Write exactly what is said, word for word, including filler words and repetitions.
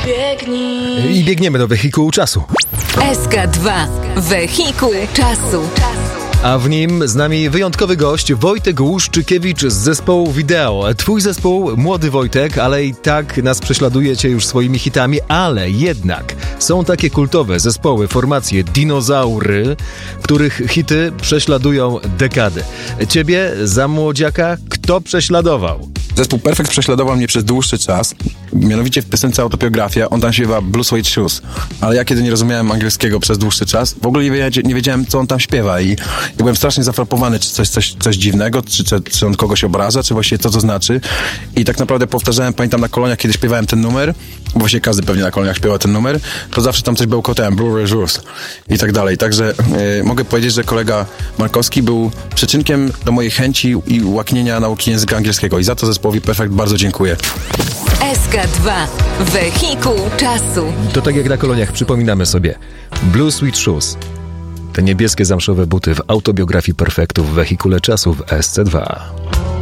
Biegnij. I biegniemy do wehikułu czasu. S K dwa. Wehikuł czasu. A w nim z nami wyjątkowy gość Wojtek Łuszczykiewicz z zespołu Wideo. Twój zespół, młody Wojtek, ale i tak nas prześladujecie już swoimi hitami, ale jednak są takie kultowe zespoły, formacje, dinozaury, których hity prześladują dekady. Ciebie za młodziaka kto prześladował? Zespół Perfekt prześladował mnie przez dłuższy czas, mianowicie w piosence Autobiografia, on tam śpiewa Blue Suede Shoes, ale ja kiedy nie rozumiałem angielskiego przez dłuższy czas, w ogóle nie, wiedzia, nie wiedziałem, co on tam śpiewa i, i byłem strasznie zafrapowany, czy coś, coś, coś dziwnego, czy, czy, czy on kogoś obraża, czy właściwie co to znaczy i tak naprawdę powtarzałem, pamiętam na koloniach, kiedy śpiewałem ten numer, bo właściwie każdy pewnie na koloniach śpiewał ten numer, to zawsze tam coś bełkotałem, Blue Suede Shoes i tak dalej, także yy, mogę powiedzieć, że kolega Markowski był przyczynkiem do mojej chęci i łaknienia nauki języka angielskiego i za to zespołowi Perfekt bardzo dziękuję. S K dwa. Wehikuł czasu. To tak jak na koloniach, przypominamy sobie. Blue Suede Shoes. Te niebieskie zamszowe buty w Autobiografii Perfektu w wehikule czasu w S C dwa.